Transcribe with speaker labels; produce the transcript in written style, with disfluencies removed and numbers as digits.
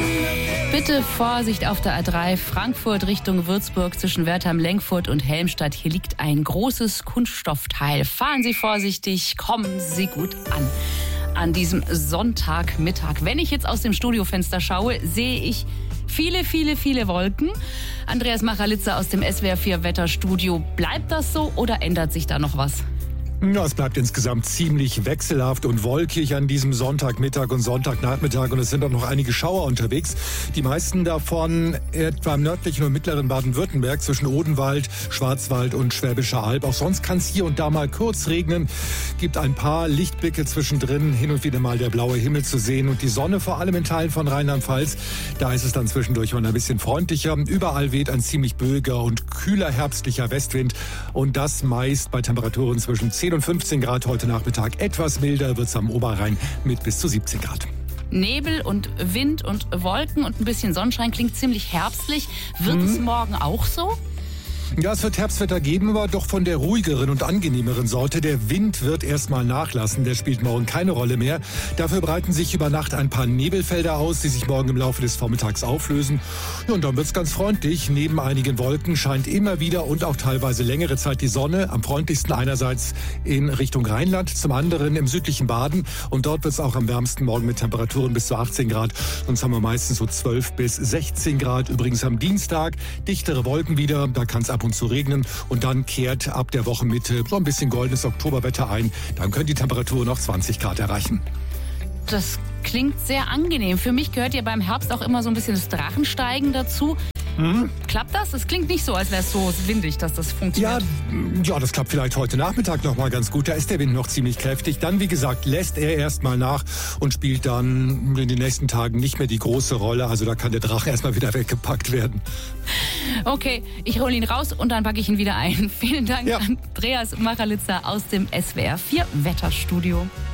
Speaker 1: Bitte Vorsicht auf der A3 Frankfurt Richtung Würzburg zwischen Wertheim-Lenkfurt und Helmstadt. Hier liegt ein großes Kunststoffteil. Fahren Sie vorsichtig, kommen Sie gut an diesem Sonntagmittag. Wenn ich jetzt aus dem Studiofenster schaue, sehe ich viele Wolken. Andreas Machalitza aus dem SWR 4 Wetterstudio. Bleibt das so oder ändert sich da noch was?
Speaker 2: Ja, es bleibt insgesamt ziemlich wechselhaft und wolkig an diesem Sonntagmittag und Sonntagnachmittag und es sind auch noch einige Schauer unterwegs. Die meisten davon etwa im nördlichen und mittleren Baden-Württemberg zwischen Odenwald, Schwarzwald und Schwäbischer Alb. Auch sonst kann es hier und da mal kurz regnen. Gibt ein paar Lichtblicke zwischendrin, hin und wieder mal der blaue Himmel zu sehen und die Sonne vor allem in Teilen von Rheinland-Pfalz. Da ist es dann zwischendurch mal ein bisschen freundlicher. Überall weht ein ziemlich böiger und kühler herbstlicher Westwind und das meist bei Temperaturen zwischen 10 und 15 Grad heute Nachmittag. Etwas milder wird es am Oberrhein mit bis zu 17 Grad.
Speaker 1: Nebel und Wind und Wolken und ein bisschen Sonnenschein klingt ziemlich herbstlich. Wird es morgen auch so?
Speaker 2: Ja, es wird Herbstwetter geben, aber doch von der ruhigeren und angenehmeren Sorte. Der Wind wird erstmal nachlassen, der spielt morgen keine Rolle mehr. Dafür breiten sich über Nacht ein paar Nebelfelder aus, die sich morgen im Laufe des Vormittags auflösen. Ja, und dann wird's ganz freundlich. Neben einigen Wolken scheint immer wieder und auch teilweise längere Zeit die Sonne. Am freundlichsten einerseits in Richtung Rheinland, zum anderen im südlichen Baden. Und dort wird's auch am wärmsten morgen mit Temperaturen bis zu 18 Grad. Sonst haben wir meistens so 12 bis 16 Grad. Übrigens am Dienstag dichtere Wolken wieder, da kann's ab und zu regnen und dann kehrt ab der Wochenmitte so ein bisschen goldenes Oktoberwetter ein. Dann können die Temperaturen noch 20 Grad erreichen.
Speaker 1: Das klingt sehr angenehm. Für mich gehört ja beim Herbst auch immer so ein bisschen das Drachensteigen dazu. Klappt das? Es klingt nicht so, als wäre es so windig, dass das funktioniert.
Speaker 2: Ja, das klappt vielleicht heute Nachmittag noch mal ganz gut. Da ist der Wind noch ziemlich kräftig. Dann, wie gesagt, lässt er erstmal nach und spielt dann in den nächsten Tagen nicht mehr die große Rolle. Also da kann der Drache erstmal wieder weggepackt werden.
Speaker 1: Okay, ich hole ihn raus und dann packe ich ihn wieder ein. Vielen Dank, Andreas Machalitza aus dem SWR 4 Wetterstudio.